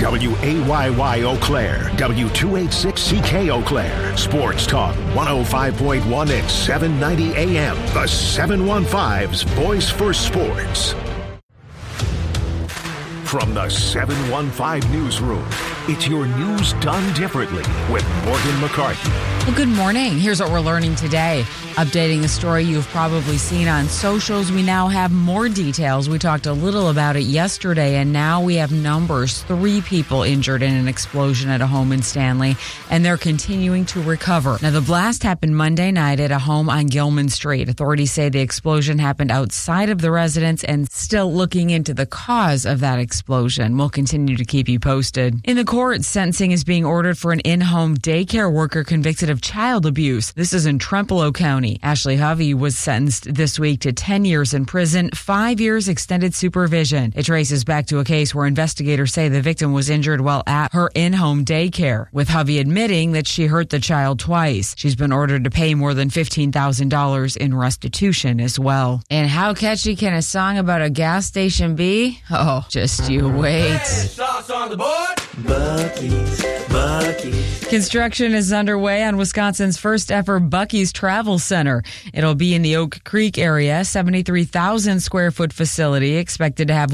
WAYY Eau Claire, W286CK Eau Claire, Sports Talk 105.1 at 790 AM. The 715's Voice for Sports. From the 715 Newsroom, it's your news done differently with Morgan McCarthy. Well, good morning. Here's what we're learning today. Updating a story you've probably seen on socials, we now have more details. We talked a little about it yesterday, and now we have numbers. 3 people injured in an explosion at a home in Stanley, and they're continuing to recover. Now, the blast happened Monday night at a home on Gilman Street. Authorities say the explosion happened outside of the residence and still looking into the cause of that explosion. We'll continue to keep you posted. In the court, sentencing is being ordered for an in-home daycare worker convicted of child abuse. This is in Trempealeau County. Ashley Hovey was sentenced this week to 10 years in prison, 5 years extended supervision. It traces back to a case where investigators say the victim was injured while at her in-home daycare, with Hovey admitting that she hurt the child twice. She's been ordered to pay more than $15,000 in restitution as well. And how catchy can a song about a gas station be? Oh, just you wait. Hey, sauce on the board. Buc-ee's. Construction is underway on Wisconsin's first ever Buc-ee's Travel Center. It'll be in the Oak Creek area, 73,000 square foot facility, expected to have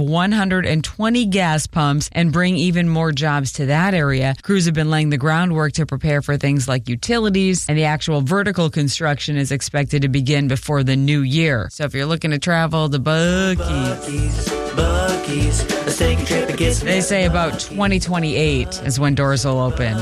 120 gas pumps and bring even more jobs to that area. Crews have been laying the groundwork to prepare for things like utilities, and the actual vertical construction is expected to begin before the new year. So if you're looking to travel to Buc-ee's, Let's take a trip and get some. They say about 2028 is when doors will open.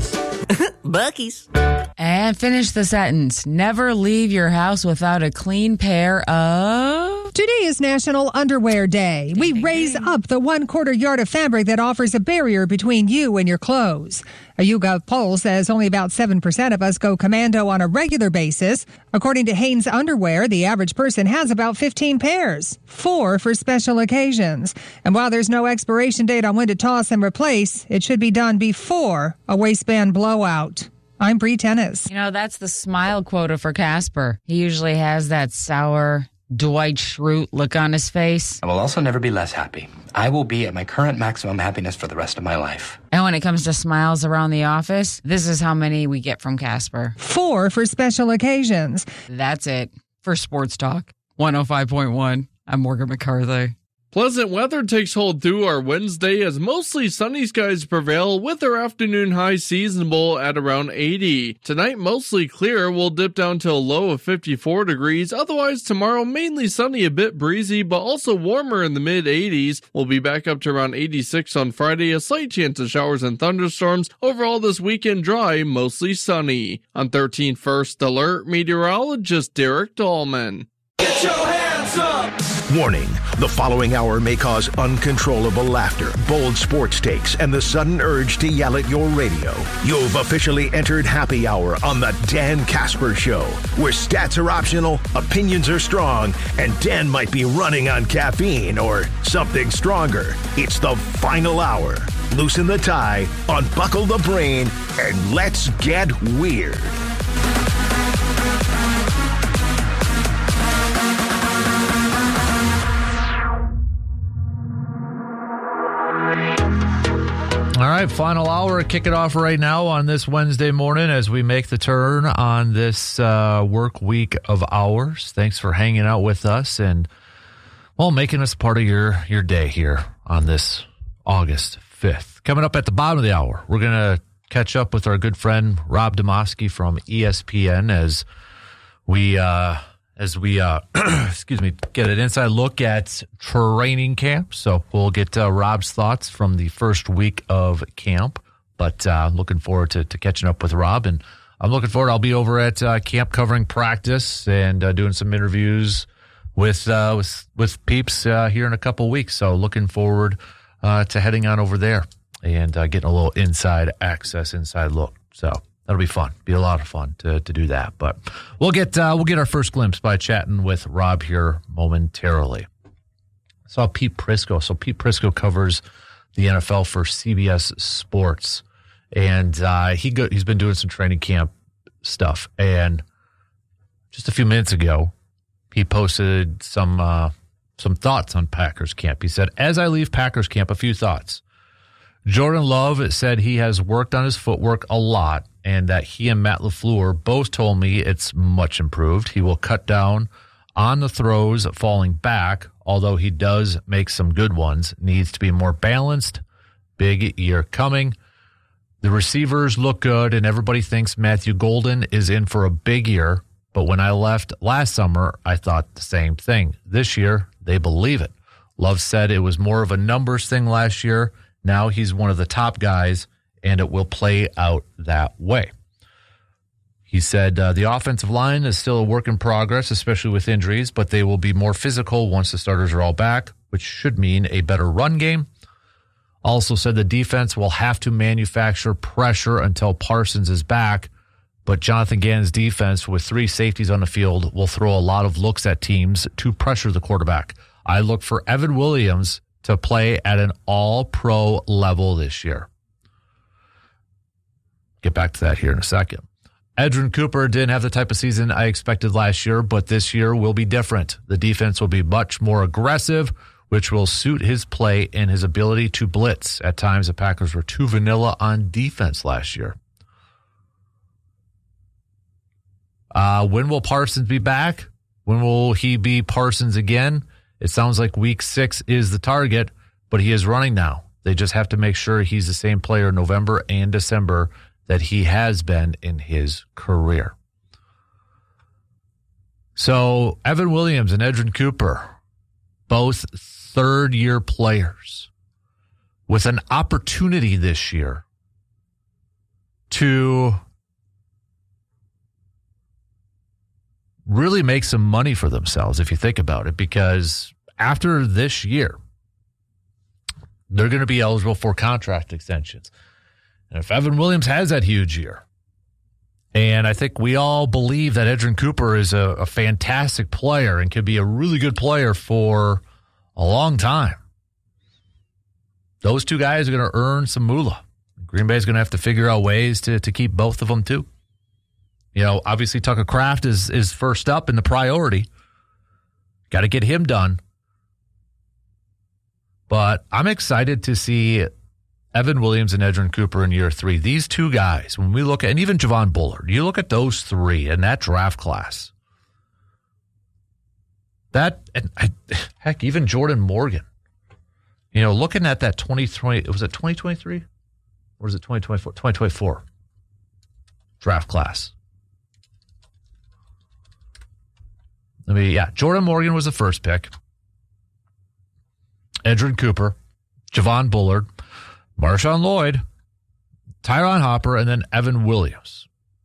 Buc-ee's. And finish the sentence. Never leave your house without a clean pair of... Today is National Underwear Day. We raise up the 1/4 yard of fabric that offers a barrier between you and your clothes. A YouGov poll says only about 7% of us go commando on a regular basis. According to Hanes Underwear, the average person has about 15 pairs, 4 for special occasions. And while there's no expiration date on when to toss and replace, it should be done before a waistband blowout. I'm Bree Tennis. You know, that's the smile quota for Casper. He usually has that sour Dwight Schrute look on his face. I will also never be less happy. I will be at my current maximum happiness for the rest of my life. And when it comes to smiles around the office, this is how many we get from Casper. 4 for special occasions. That's it for Sports Talk 105.1. I'm Morgan McCarthy. Pleasant weather takes hold through our Wednesday as mostly sunny skies prevail with our afternoon high seasonable at around 80. Tonight mostly clear, we'll dip down to a low of 54 degrees. Otherwise tomorrow mainly sunny, a bit breezy, but also warmer in the mid 80s. We'll be back up to around 86 on Friday, a slight chance of showers and thunderstorms. Overall this weekend dry, mostly sunny. On 13 First Alert, meteorologist Derek Dahlman. Get your hands up. Warning, the following hour may cause uncontrollable laughter, bold sports takes, and the sudden urge to yell at your radio. You've officially entered happy hour on the Dan Casper Show, where stats are optional, opinions are strong, and Dan might be running on caffeine or something stronger. It's the final hour. Loosen the tie, unbuckle the brain, and let's get weird. All right, final hour. Kick it off right now on this Wednesday morning as we make the turn on this work week of ours. Thanks for hanging out with us and, well, making us part of your day here on this August 5th. Coming up at the bottom of the hour, we're going to catch up with our good friend Rob Demoski from ESPN as we excuse me, get an inside look at training camp. So we'll get Rob's thoughts from the first week of camp. But looking forward to catching up with Rob. And I'm looking forward. I'll be over at camp covering practice and doing some interviews with peeps here in a couple weeks. So looking forward to heading on over there and getting a little inside access, inside look. So that'll be fun. Be a lot of fun to do that. But we'll get our first glimpse by chatting with Rob here momentarily. Saw Pete Prisco. So Pete Prisco covers the NFL for CBS Sports, and he's been doing some training camp stuff. And just a few minutes ago, he posted some thoughts on Packers camp. He said, "As I leave Packers camp, a few thoughts. Jordan Love said he has worked on his footwork a lot and that he and Matt LaFleur both told me it's much improved. He will cut down on the throws falling back, although he does make some good ones. Needs to be more balanced. Big year coming. The receivers look good, and everybody thinks Matthew Golden is in for a big year. But when I left last summer, I thought the same thing. This year, they believe it. Love said it was more of a numbers thing last year. Now he's one of the top guys, and it will play out that way. He said the offensive line is still a work in progress, especially with injuries, but they will be more physical once the starters are all back, which should mean a better run game. Also said the defense will have to manufacture pressure until Parsons is back, but Jonathan Gannon's defense with 3 safeties on the field will throw a lot of looks at teams to pressure the quarterback. I look for Evan Williams to play at an all-pro level this year. Get back to that here in a second. Edgerrin Cooper didn't have the type of season I expected last year, but this year will be different. The defense will be much more aggressive, which will suit his play and his ability to blitz. At times, the Packers were too vanilla on defense last year. When will Parsons be back? When will he be Parsons again? It sounds like week 6 is the target, but he is running now. They just have to make sure he's the same player in November and December that he has been in his career. So Evan Williams and Edgerrin Cooper, both third-year players with an opportunity this year to really make some money for themselves, if you think about it, because after this year, they're going to be eligible for contract extensions. And if Evan Williams has that huge year, and I think we all believe that Edgerrin Cooper is a fantastic player and could be a really good player for a long time, those 2 guys are going to earn some moolah. Green Bay is going to have to figure out ways to keep both of them, too. You know, obviously Tucker Kraft is first up in the priority. Got to get him done. But I'm excited to see Evan Williams and Edgerrin Cooper in year 3. These 2 guys, when we look at, and even Javon Bullard, you look at those 3 in that draft class. Heck, even Jordan Morgan. You know, looking at that 2020, was it 2023? Or was it 2024? 2024 draft class. Jordan Morgan was the first pick. Edgerrin Cooper, Javon Bullard, Marshawn Lloyd, Tyron Hopper, and then Evan Williams.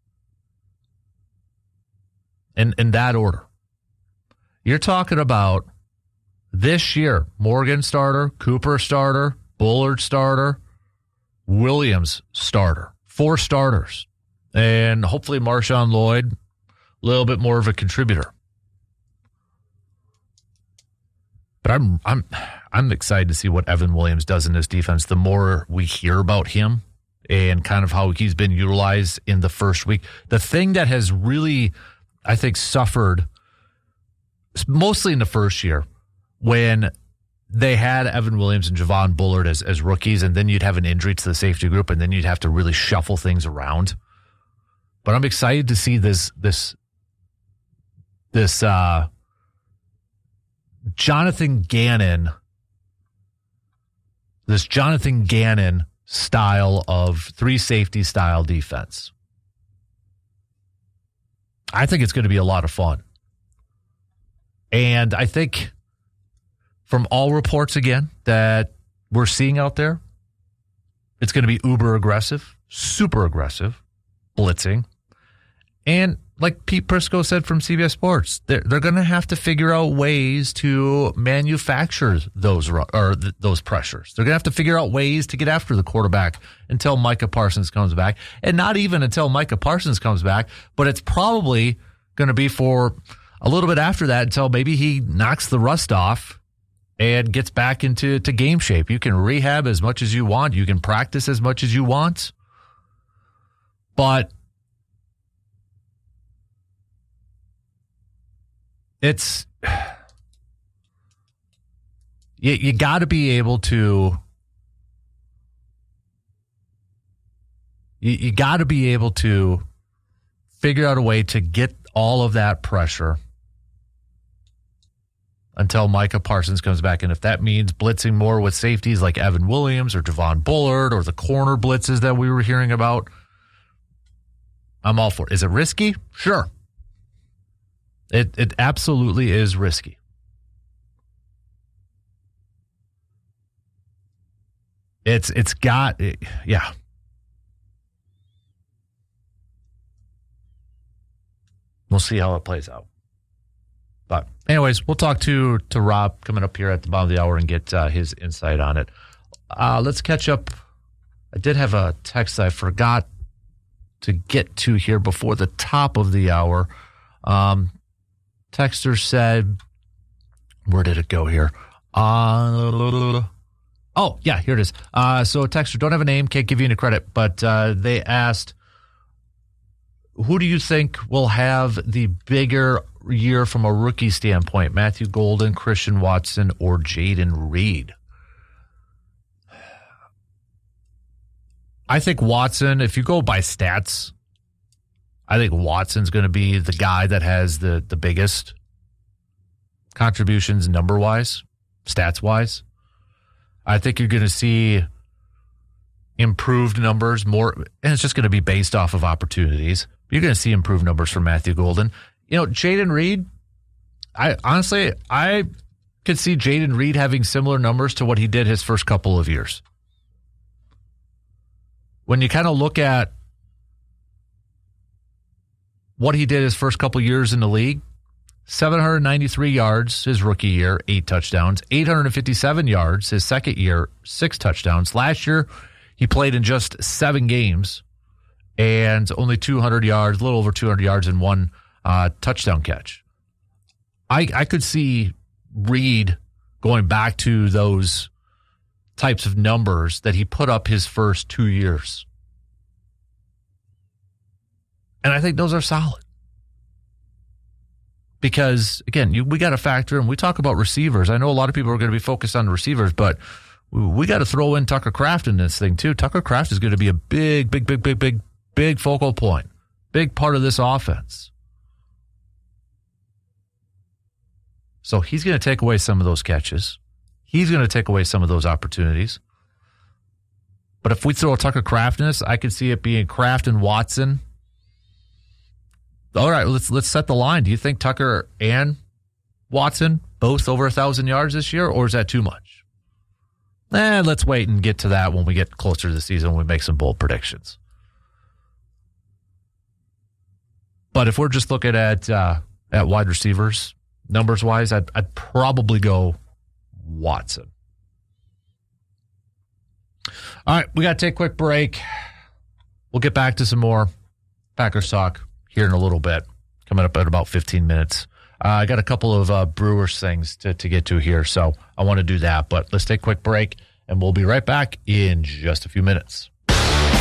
In that order. You're talking about this year, Morgan starter, Cooper starter, Bullard starter, Williams starter. 4 starters. And hopefully Marshawn Lloyd, a little bit more of a contributor. But I'm excited to see what Evan Williams does in this defense. The more we hear about him and kind of how he's been utilized in the first week. The thing that has really, I think, suffered mostly in the first year when they had Evan Williams and Javon Bullard as rookies, and then you'd have an injury to the safety group, and then you'd have to really shuffle things around. But I'm excited to see this Jonathan Gannon style of 3 safety style defense. I think it's going to be a lot of fun. And I think from all reports again that we're seeing out there, it's going to be uber aggressive, super aggressive, blitzing. And like Pete Prisco said from CBS Sports, they're going to have to figure out ways to manufacture those pressures. They're going to have to figure out ways to get after the quarterback until Micah Parsons comes back. And not even until Micah Parsons comes back, but it's probably going to be for a little bit after that until maybe he knocks the rust off and gets back into game shape. You can rehab as much as you want. You can practice as much as you want. But it's you got to be able to You got to be able to figure out a way to get all of that pressure until Micah Parsons comes back. And if that means blitzing more with safeties like Evan Williams or Javon Bullard or the corner blitzes that we were hearing about, I'm all for it. Is it risky? Sure. It absolutely is risky. It's got, yeah. We'll see how it plays out. But anyways, we'll talk to Rob coming up here at the bottom of the hour and get his insight on it. Let's catch up. I did have a text I forgot to get to here before the top of the hour. Texter said, where did it go here? Oh, yeah, here it is. So a texter, don't have a name, can't give you any credit, but they asked, who do you think will have the bigger year from a rookie standpoint? Matthew Golden, Christian Watson, or Jayden Reed? I think Watson, if you go by stats, I think Watson's going to be the guy that has the biggest contributions number-wise, stats-wise. I think you're going to see improved numbers more, and it's just going to be based off of opportunities. You're going to see improved numbers from Matthew Golden. You know, Jayden Reed, I could see Jayden Reed having similar numbers to what he did his first couple of years. When you kind of look at what he did his first couple of years in the league, 793 yards his rookie year, 8 touchdowns, 857 yards his second year, 6 touchdowns. Last year, he played in just 7 games and only 200 yards, a little over 200 yards in 1 touchdown catch. I could see Reed going back to those types of numbers that he put up his first 2 years. And I think those are solid. Because, again, we got to factor in, we talk about receivers. I know a lot of people are going to be focused on the receivers, but we got to throw in Tucker Kraft in this thing, too. Tucker Kraft is going to be a big focal point, big part of this offense. So he's going to take away some of those catches. He's going to take away some of those opportunities. But if we throw a Tucker Kraft in this, I could see it being Kraft and Watson. All right, let's set the line. Do you think Tucker and Watson both over 1,000 yards this year, or is that too much? Let's wait and get to that when we get closer to the season when we make some bold predictions. But if we're just looking at wide receivers, numbers-wise, I'd probably go Watson. All right, we got to take a quick break. We'll get back to some more Packers talk here in a little bit, coming up in about 15 minutes. I got a couple of Brewers things to get to here, so I want to do that. But let's take a quick break, and we'll be right back in just a few minutes.